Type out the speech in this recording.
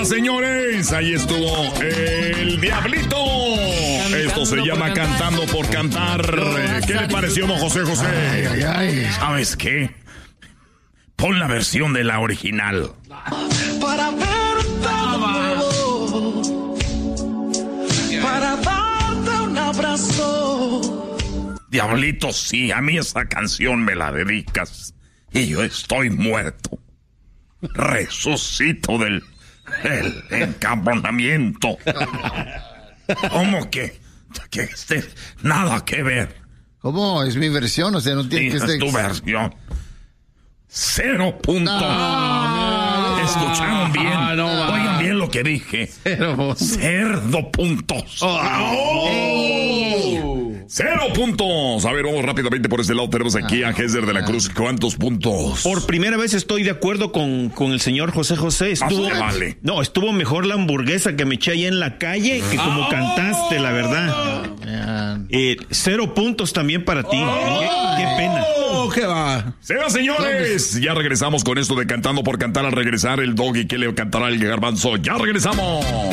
Señoras, señores, ahí estuvo el Diablito. Esto se llama Cantando por Cantar. ¿Qué le pareció, don José José? ¿Sabes qué? Pon la versión de la original. Para verte de nuevo, para darte un abrazo. Diablito, sí, a mí esa canción me la dedicas y yo estoy muerto. Resucito del encabronamiento. ¿Cómo que nada que ver? ¿Cómo? Es mi versión, o sea, no tiene Sí, que ser... es tu versión. 0 puntos. ¿Escucharon bien? Oigan bien lo que dije. 0 puntos. 0 puntos. A ver, vamos rápidamente por este lado. Tenemos aquí a Géser de la Cruz. ¿Cuántos puntos? Por primera vez estoy de acuerdo con el señor José José. Estuvo mejor la hamburguesa que me eché allá en la calle que como cantaste, la verdad. 0 puntos también para ti. Qué pena. ¿Qué va? Señores, ya regresamos con esto de Cantando por Cantar. Al regresar el Doggy, ¿qué le cantará el Garbanzo? Ya regresamos.